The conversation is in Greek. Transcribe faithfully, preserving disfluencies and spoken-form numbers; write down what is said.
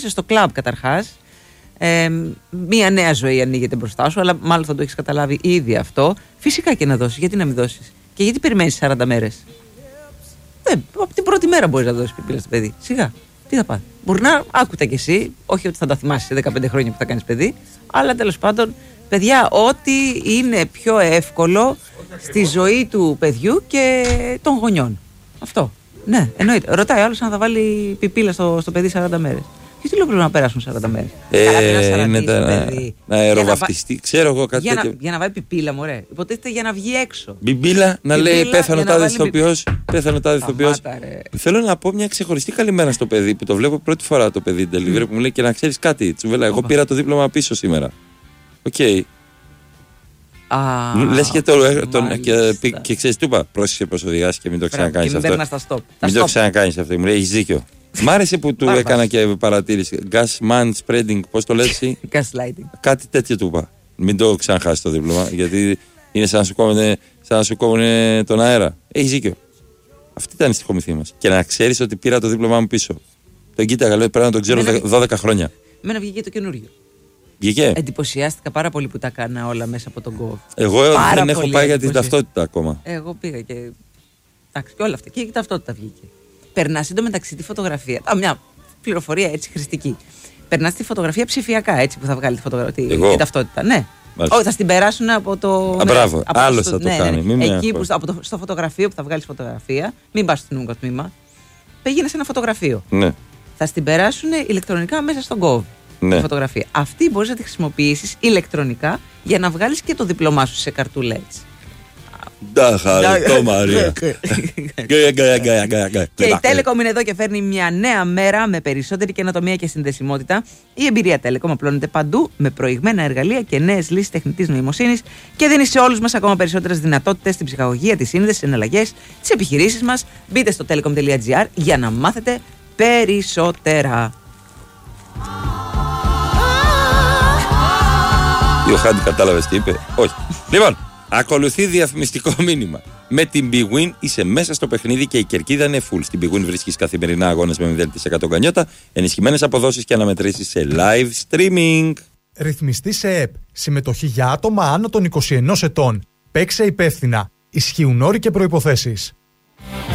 είσαι στο κλαμπ καταρχάς, ε, μία νέα ζωή ανοίγεται μπροστά σου, αλλά μάλλον θα το έχεις καταλάβει ήδη αυτό. Φυσικά και να δώσεις. Γιατί να μην δώσεις? Και γιατί περιμένεις σαράντα μέρες? Δεν, από την πρώτη μέρα μπορείς να δώσεις πιπίλα στο παιδί. Σιγά. Τι θα πάθει? Μπορεί να άκουτα κι εσύ, όχι ότι θα τα θυμάσαι σε δεκαπέντε χρόνια που θα κάνεις παιδί, αλλά τέλος πάντων, παιδιά, ό,τι είναι πιο εύκολο στη ζωή του παιδιού και των γονιών. Αυτό. Ναι, εννοείται. Ρωτάει άλλος αν θα βάλει πιπίλα στο, στο παιδί σαράντα μέρες. Γιατί λέω πρέπει να περάσουν σαράντα μέρες? Ε, είναι τα, να, να αεροβαφτιστεί. Ξέρω εγώ κάτι για τέτοιο. Να, για να βάλει πιπίλα, μωρέ. Υποτίθεται για να βγει έξω. Μπιμπίλα, να λέει πέθανε τάδε ηθοποιός. Πέθανε τάδε ηθοποιός. Θέλω να πω μια ξεχωριστή καλημέρα στο παιδί που το βλέπω πρώτη φορά το παιδί delivery που μου λέει και να ξέρεις κάτι. Τσουβέλα, εγώ πήρα το δίπλωμα πίσω σήμερα. Οκ. Okay. Ah, λες και, το, τον, και, και ξέρεις, του είπα, πρόσεχε πως οδηγάς και μην το ξανακάνεις αυτό. Μην το ξανακάνεις αυτό. Μου λέει, έχεις δίκιο. Μ' άρεσε που του έκανα και παρατήρηση. Gas man spreading, πώς το λες εσύ? Gaslighting. Κάτι τέτοιο του είπα. Μην το ξαναχάσεις το δίπλωμα, γιατί είναι σαν να σου κόβουνε, σαν να σου κόβουνε τον αέρα. Έχεις δίκιο. Αυτή ήταν η στοιχομηθή μας. Και να ξέρεις ότι πήρα το δίπλωμά μου πίσω. Τον κοίταγα, λέω, πρέπει να τον ξέρω δώδεκα χρόνια. Εμένα βγήκε το καινούριο. Βγήκε. Εντυπωσιάστηκα πάρα πολύ που τα κάνα όλα μέσα από τον Gov. Εγώ πάρα δεν έχω πάει για την ταυτότητα ακόμα. Εγώ πήγα και. Εντάξει, και όλα αυτά. Και η ταυτότητα βγήκε. Περνά εντωμεταξύ τη φωτογραφία. Α, μια πληροφορία έτσι χρηστική. Περνά τη φωτογραφία ψηφιακά έτσι που θα βγάλει τη φωτογραφία. Την ταυτότητα. Ναι. Όχι, θα την περάσουν από το. Α, μπράβο. Άλλο θα το ναι, κάνει. Ναι, ναι. Εκεί που, από το, στο φωτογραφείο που θα βγάλει φωτογραφία. Μην πα στο νομικό τμήμα. Πήγαινε σε ένα φωτογραφείο. Ναι. Θα την περάσουν ηλεκτρονικά μέσα στον Gov. Ναι. Φωτογραφία. Αυτή μπορείς να τη χρησιμοποιήσεις ηλεκτρονικά για να βγάλεις και το διπλωμά σου σε καρτούλα έτσι. Τα χαριτώ Μαρία. Και η Telecom είναι εδώ και φέρνει μια νέα μέρα με περισσότερη καινοτομία και συνδεσιμότητα. Η εμπειρία Telecom απλώνεται παντού με προηγμένα εργαλεία και νέες λύσεις τεχνητής νοημοσύνης και δίνει σε όλους μας ακόμα περισσότερες δυνατότητες στην ψυχαγωγία, τη σύνδεση, τις εναλλαγές, τις επιχειρήσεις μας. Μπείτε στο telecom τελεία gr για να μάθετε περισσότερα. Η Οχάντη κατάλαβες τι είπε? Όχι. Λοιπόν, ακολουθεί διαφημιστικό μήνυμα. Με την BWIN είσαι μέσα στο παιχνίδι και η κερκίδα είναι full. Στην BWIN βρίσκεις καθημερινά αγώνες με μηδέν τοις εκατό γκανιότα, ενισχυμένες αποδόσεις και αναμετρήσεις σε live streaming. Ρυθμιστή σε ΕΠ. Συμμετοχή για άτομα άνω των είκοσι ενός ετών. Παίξε υπεύθυνα. Ισχύουν όροι και προϋποθέσεις.